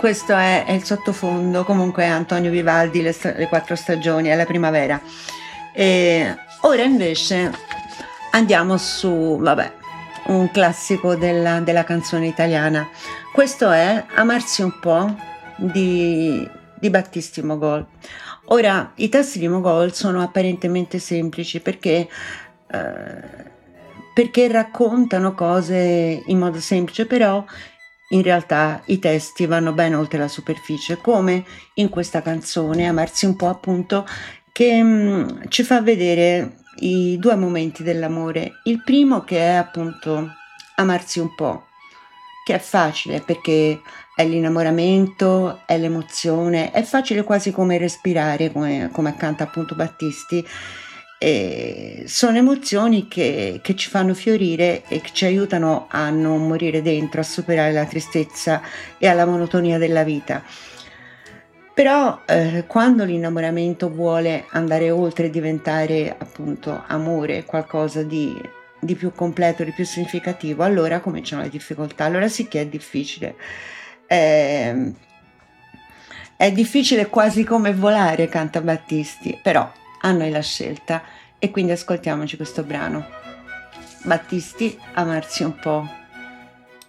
questo è il sottofondo, comunque Antonio Vivaldi, le quattro stagioni, è la primavera. E ora invece andiamo su, vabbè, un classico della canzone italiana. Questo è Amarsi un po' di Battisti Mogol. Ora, i testi di Mogol sono apparentemente semplici perché raccontano cose in modo semplice, però in realtà i testi vanno ben oltre la superficie, come in questa canzone, Amarsi un po', appunto, che ci fa vedere i due momenti dell'amore. Il primo che è appunto amarsi un po', che è facile perché è l'innamoramento, è l'emozione, è facile quasi come respirare, come canta appunto Battisti. E sono emozioni che ci fanno fiorire e che ci aiutano a non morire dentro, a superare la tristezza e alla monotonia della vita. Però quando l'innamoramento vuole andare oltre e diventare appunto amore, qualcosa di più completo, di più significativo, allora cominciano le difficoltà. Allora sì che è difficile. Ehm, È difficile quasi come volare, canta Battisti, però a noi la scelta e quindi ascoltiamoci questo brano. Battisti, Amarsi un po'.